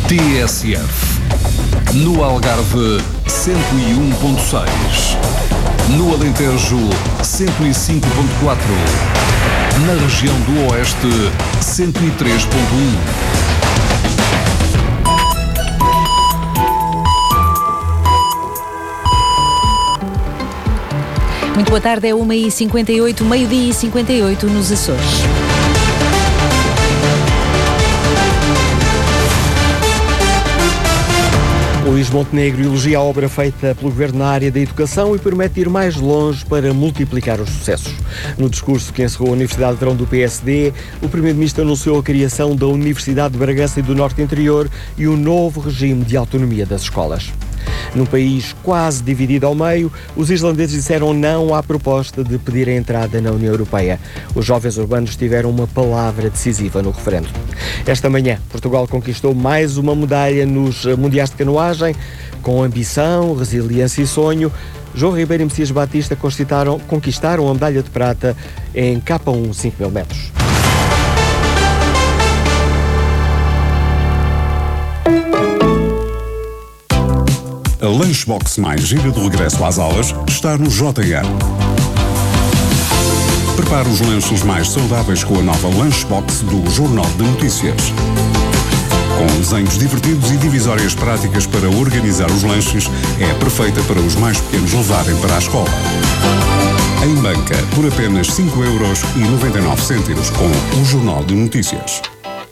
TSF. No Algarve, 101.6. No Alentejo, 105.4. Na região do Oeste, 103.1. Muito boa tarde, é 1h58, meio-dia e 58 nos Açores. Luís Montenegro elogia a obra feita pelo Governo na área da educação e promete ir mais longe para multiplicar os sucessos. No discurso que encerrou a Universidade de Verão do PSD, o Primeiro-Ministro anunciou a criação da Universidade de Bragança e do Norte Interior e um novo regime de autonomia das escolas. Num país quase dividido ao meio, os islandeses disseram não à proposta de pedir a entrada na União Europeia. Os jovens urbanos tiveram uma palavra decisiva no referendo. Esta manhã, Portugal conquistou mais uma medalha nos Mundiais de Canoagem. Com ambição, resiliência e sonho, João Ribeiro e Messias Batista conquistaram a medalha de prata em K1 5.000 metros. A Lunchbox mais gira de regresso às aulas está no JN. Prepare os lanches mais saudáveis com a nova Lunchbox do Jornal de Notícias. Com desenhos divertidos e divisórias práticas para organizar os lanches, é perfeita para os mais pequenos levarem para a escola. Em banca, por apenas 5,99€ com o Jornal de Notícias.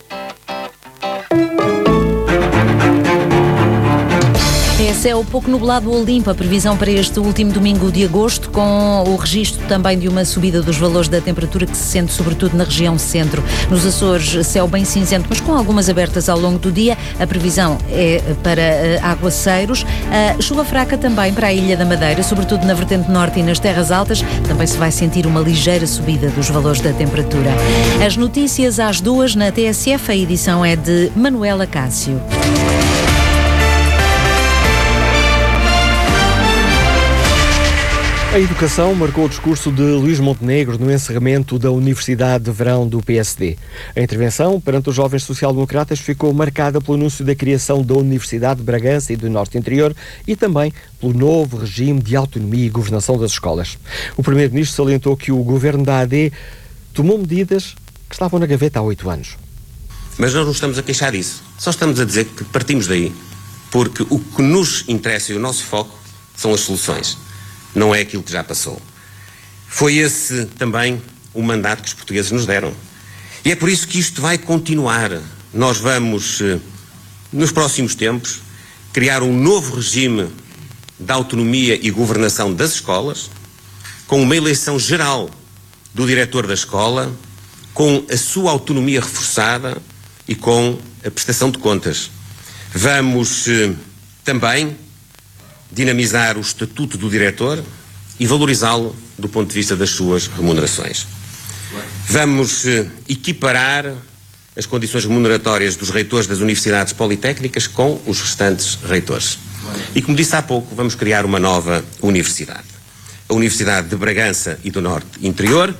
É céu pouco nublado ou limpo, a previsão para este último domingo de agosto, com o registro também de uma subida dos valores da temperatura que se sente sobretudo na região centro. Nos Açores, céu bem cinzento, mas com algumas abertas ao longo do dia. A previsão é para aguaceiros. Chuva fraca também para a Ilha da Madeira, sobretudo na vertente norte e nas terras altas. Também se vai sentir uma ligeira subida dos valores da temperatura. As notícias às 2 na TSF, a edição é de Manuela Cássio. A educação marcou o discurso de Luís Montenegro no encerramento da Universidade de Verão do PSD. A intervenção perante os jovens social-democratas ficou marcada pelo anúncio da criação da Universidade de Bragança e do Norte Interior e também pelo novo regime de autonomia e governação das escolas. O Primeiro-Ministro salientou que o governo da AD tomou medidas que estavam na gaveta há 8 anos. Mas nós não estamos a queixar disso. Só estamos a dizer que partimos daí, porque o que nos interessa e o nosso foco são as soluções. Não é aquilo que já passou. Foi esse também o mandato que os portugueses nos deram. E é por isso que isto vai continuar. Nós vamos, nos próximos tempos, criar um novo regime de autonomia e governação das escolas, com uma eleição geral do diretor da escola, com a sua autonomia reforçada e com a prestação de contas. Vamos também dinamizar o estatuto do diretor e valorizá-lo do ponto de vista das suas remunerações. Vamos equiparar as condições remuneratórias dos reitores das universidades politécnicas com os restantes reitores. E, como disse há pouco, vamos criar uma nova universidade. A Universidade de Bragança e do Norte Interior,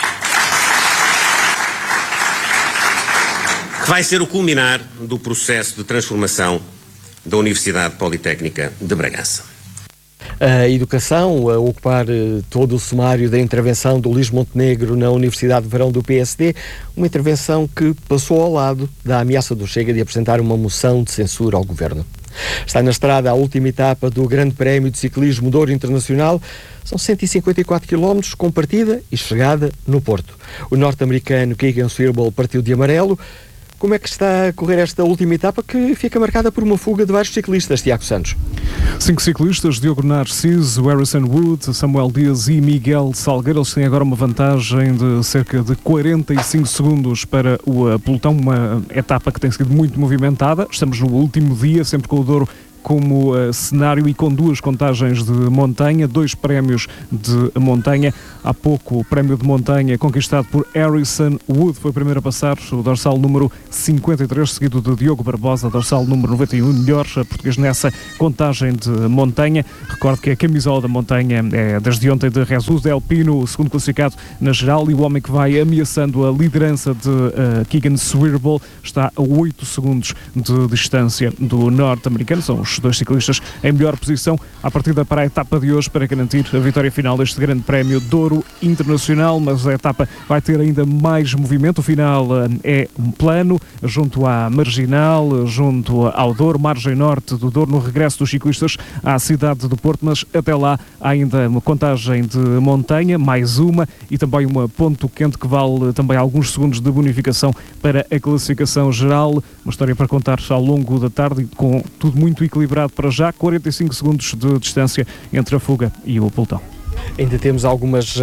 que vai ser o culminar do processo de transformação da Universidade Politécnica de Bragança. A educação a ocupar todo o sumário da intervenção do Luís Montenegro na Universidade de Verão do PSD, uma intervenção que passou ao lado da ameaça do Chega de apresentar uma moção de censura ao Governo. Está na estrada a última etapa do Grande Prémio de Ciclismo Douro Internacional. São 154 km com partida e chegada no Porto. O norte-americano Keegan Swirball partiu de amarelo. Como é que está a correr esta última etapa que fica marcada por uma fuga de vários ciclistas, Tiago Santos? 5 ciclistas, Diogo Narciso, Harrison Wood, Samuel Dias e Miguel Salgueiro. Eles têm agora uma vantagem de cerca de 45 segundos para o pelotão, uma etapa que tem sido muito movimentada. Estamos no último dia, sempre com o Douro como cenário e com 2 contagens de montanha, 2 prémios de montanha. Há pouco o prémio de montanha conquistado por Harrison Wood, foi o primeiro a passar, o dorsal número 53, seguido de Diogo Barbosa, dorsal número 91, melhor português nessa contagem de montanha. Recordo que a camisola da montanha é desde ontem de Jesus Del Pino, o segundo classificado na geral, e o homem que vai ameaçando a liderança de Keegan Swirball está a 8 segundos de distância do norte-americano. São os 2 ciclistas em melhor posição à partida para a etapa de hoje, para garantir a vitória final deste grande prémio Douro Internacional, mas a etapa vai ter ainda mais movimento. O final é um plano junto à Marginal, junto ao Douro, margem norte do Douro, no regresso dos ciclistas à cidade do Porto, mas até lá há ainda uma contagem de montanha, mais uma, e também uma ponto quente que vale também alguns segundos de bonificação para a classificação geral. Uma história para contar ao longo da tarde, com tudo muito equilibrado para já, 45 segundos de distância entre a fuga e o pelotão. Ainda temos alguns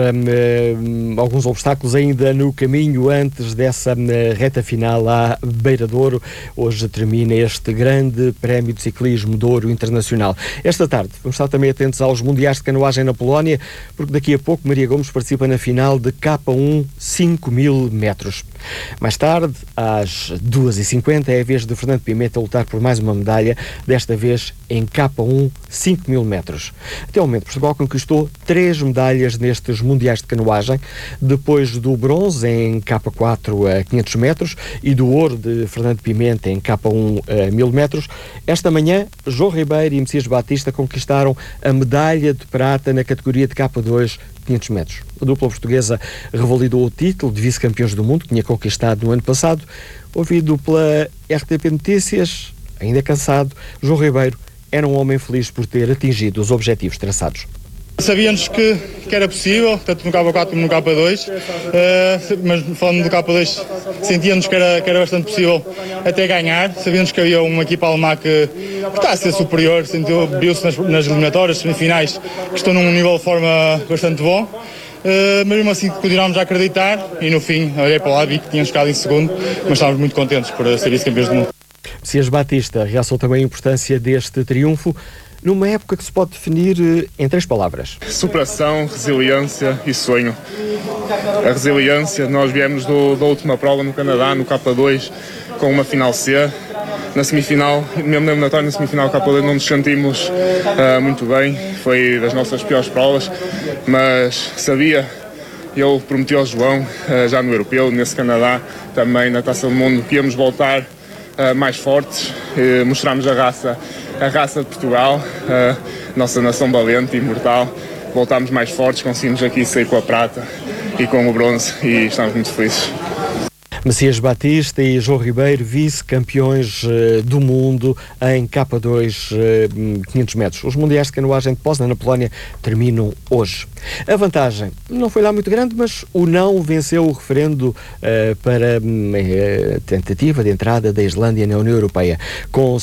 obstáculos ainda no caminho antes dessa reta final à Beira Douro. Hoje termina este grande prémio de ciclismo Douro Internacional. Esta tarde vamos estar também atentos aos Mundiais de Canoagem na Polónia, porque daqui a pouco Maria Gomes participa na final de K1 5.000 metros. Mais tarde, às 2h50, é a vez de Fernando Pimenta lutar por mais uma medalha, desta vez em K1 5.000 metros. Até o momento, Portugal conquistou 3 medalhas nestes Mundiais de Canoagem, depois do bronze em K4 a 500 metros e do ouro de Fernando Pimenta em K1 a 1.000 metros. Esta manhã, João Ribeiro e Messias Batista conquistaram a medalha de prata na categoria de K2 500 metros. A dupla portuguesa revalidou o título de vice-campeões do mundo que tinha conquistado no ano passado. Ouvido pela RTP Notícias, ainda cansado, João Ribeiro era um homem feliz por ter atingido os objetivos traçados. Sabíamos que era possível, tanto no K4 como no K2, mas falando do K2, sentíamos que era bastante possível até ganhar. Sabíamos que havia uma equipa alemã que está a ser superior, viu-se nas eliminatórias, semifinais, que estão num nível de forma bastante bom. Mas mesmo assim continuámos a acreditar e no fim olhei para lá, vi que tínhamos ficado em segundo, mas estávamos muito contentes por ser vice-campeões do mundo. Messias Batista realçou também a importância deste triunfo numa época que se pode definir em 3 palavras: superação, resiliência e sonho. A resiliência, nós viemos da última prova no Canadá, no K2, com uma final C. Na semifinal, mesmo na eliminatória, na semifinal K2 não nos sentimos muito bem, foi das nossas piores provas, mas eu prometi ao João, já no Europeu, nesse Canadá, também na Taça do Mundo, que íamos voltar mais fortes, mostramos a raça de Portugal, nossa nação valente e imortal. Voltámos mais fortes, conseguimos aqui sair com a prata e com o bronze e estamos muito felizes. Messias Batista e João Ribeiro, vice-campeões do mundo em K2 500 metros. Os Mundiais de Canoagem de Poznan, na Polónia, terminam hoje. A vantagem não foi lá muito grande, mas o não venceu o referendo para a tentativa de entrada da Islândia na União Europeia. Com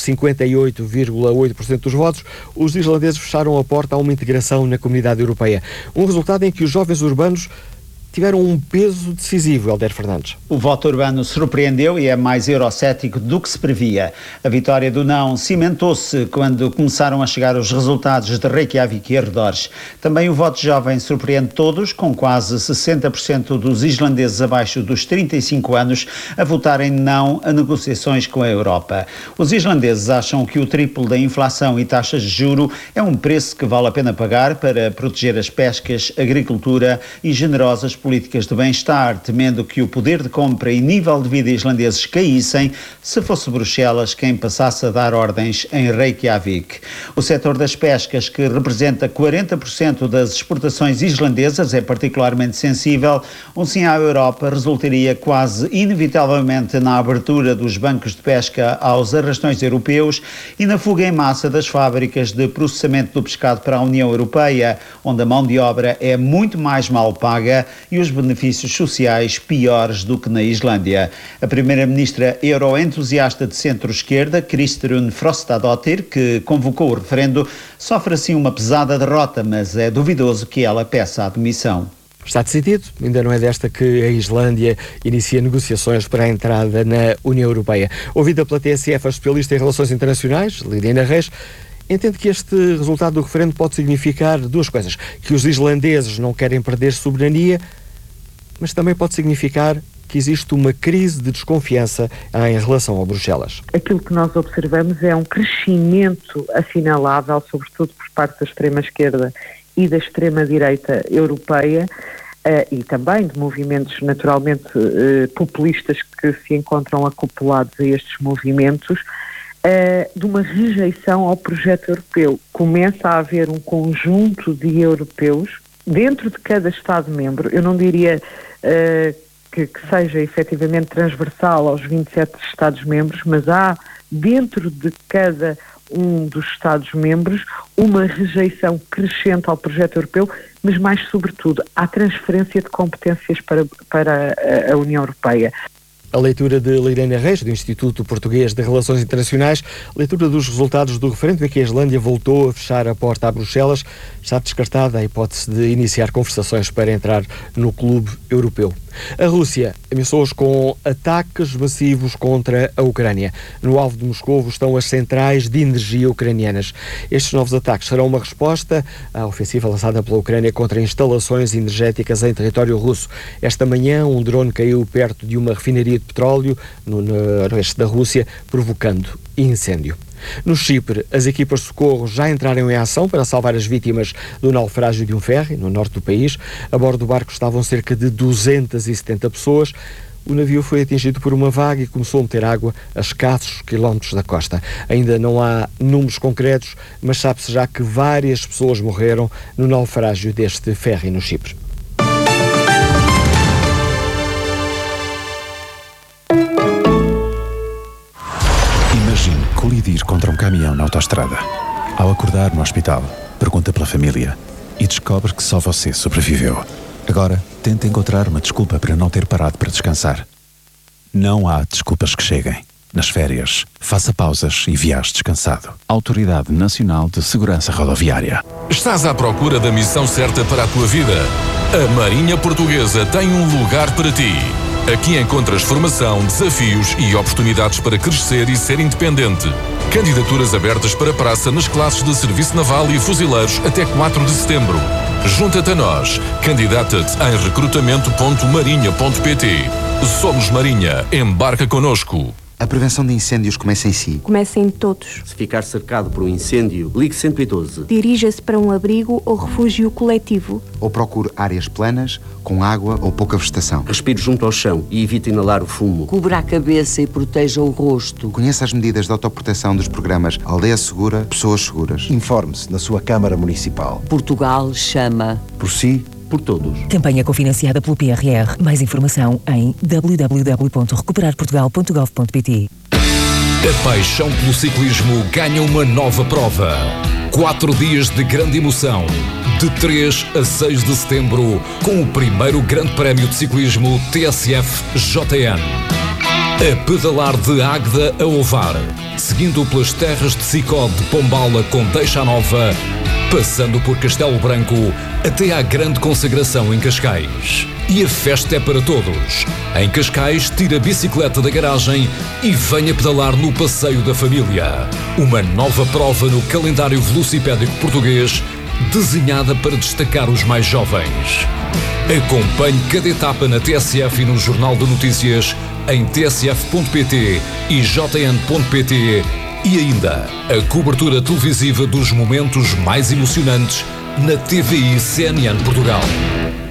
58,8% dos votos, os islandeses fecharam a porta a uma integração na comunidade europeia. Um resultado em que os jovens urbanos tiveram um peso decisivo, Helder Fernandes. O voto urbano surpreendeu e é mais eurocético do que se previa. A vitória do não cimentou-se quando começaram a chegar os resultados de Reykjavik e arredores. Também o voto jovem surpreende todos, com quase 60% dos islandeses abaixo dos 35 anos a votarem não a negociações com a Europa. Os islandeses acham que o triplo da inflação e taxas de juro é um preço que vale a pena pagar para proteger as pescas, agricultura e generosas políticas de bem-estar, temendo que o poder de compra e nível de vida islandeses caíssem se fosse Bruxelas quem passasse a dar ordens em Reykjavik. O setor das pescas, que representa 40% das exportações islandesas, é particularmente sensível. Um sim à Europa resultaria quase inevitavelmente na abertura dos bancos de pesca aos arrastões europeus e na fuga em massa das fábricas de processamento do pescado para a União Europeia, onde a mão de obra é muito mais mal paga e os benefícios sociais piores do que na Islândia. A primeira-ministra euroentusiasta de centro-esquerda, Kristrún Frostadóttir, que convocou o referendo, sofre assim uma pesada derrota, mas é duvidoso que ela peça a demissão. Está decidido, ainda não é desta que a Islândia inicia negociações para a entrada na União Europeia. Ouvida pela TSF, a especialista em relações internacionais, Liliana Reis, entende que este resultado do referendo pode significar duas coisas. Que os islandeses não querem perder soberania, mas também pode significar que existe uma crise de desconfiança em relação a Bruxelas. Aquilo que nós observamos é um crescimento assinalável, sobretudo por parte da extrema-esquerda e da extrema-direita europeia, e também de movimentos naturalmente populistas que se encontram acoplados a estes movimentos, de uma rejeição ao projeto europeu. Começa a haver um conjunto de europeus dentro de cada Estado-membro, eu não diria que seja efetivamente transversal aos 27 Estados-membros, mas há dentro de cada um dos Estados-membros uma rejeição crescente ao projeto europeu, mas mais sobretudo à transferência de competências para a União Europeia. A leitura de Liliana Reis, do Instituto Português de Relações Internacionais, leitura dos resultados do referendo em que a Islândia voltou a fechar a porta a Bruxelas, está descartada a hipótese de iniciar conversações para entrar no clube europeu. A Rússia ameaçou-os com ataques massivos contra a Ucrânia. No alvo de Moscovo estão as centrais de energia ucranianas. Estes novos ataques serão uma resposta à ofensiva lançada pela Ucrânia contra instalações energéticas em território russo. Esta manhã, um drone caiu perto de uma refinaria de petróleo no noroeste da Rússia, provocando incêndio. No Chipre, as equipas de socorro já entraram em ação para salvar as vítimas do naufrágio de um ferry, no norte do país. A bordo do barco estavam cerca de 270 pessoas. O navio foi atingido por uma vaga e começou a meter água a escassos quilómetros da costa. Ainda não há números concretos, mas sabe-se já que várias pessoas morreram no naufrágio deste ferry no Chipre. Imagine colidir contra um caminhão na autoestrada. Ao acordar no hospital, pergunta pela família e descobre que só você sobreviveu. Agora, tenta encontrar uma desculpa para não ter parado para descansar. Não há desculpas que cheguem. Nas férias, faça pausas e viaje descansado. Autoridade Nacional de Segurança Rodoviária. Estás à procura da missão certa para a tua vida? A Marinha Portuguesa tem um lugar para ti. Aqui encontras formação, desafios e oportunidades para crescer e ser independente. Candidaturas abertas para praça nas classes de Serviço Naval e Fuzileiros até 4 de setembro. Junta-te a nós. Candidata-te em recrutamento.marinha.pt. Somos Marinha. Embarca connosco. A prevenção de incêndios começa em si. Começa em todos. Se ficar cercado por um incêndio, ligue 112. Dirija-se para um abrigo ou refúgio coletivo. Ou procure áreas planas, com água ou pouca vegetação. Respire junto ao chão e evite inalar o fumo. Cubra a cabeça e proteja o rosto. Conheça as medidas de autoproteção dos programas Aldeia Segura, Pessoas Seguras. Informe-se na sua Câmara Municipal. Portugal chama. Por si, por todos. Campanha cofinanciada pelo PRR. Mais informação em www.recuperarportugal.gov.pt. A paixão pelo ciclismo ganha uma nova prova. 4 dias de grande emoção. De 3 a 6 de setembro, com o primeiro Grande Prémio de Ciclismo TSF JN. A pedalar de Águeda a Ovar, seguindo pelas terras de Sicó de Pombala com Deixa Nova, passando por Castelo Branco até à grande consagração em Cascais. E a festa é para todos. Em Cascais, tira a bicicleta da garagem e venha pedalar no Passeio da Família. Uma nova prova no calendário velocipédico português, desenhada para destacar os mais jovens. Acompanhe cada etapa na TSF e no Jornal de Notícias, em tsf.pt e jn.pt, e ainda a cobertura televisiva dos momentos mais emocionantes na TVI CNN Portugal.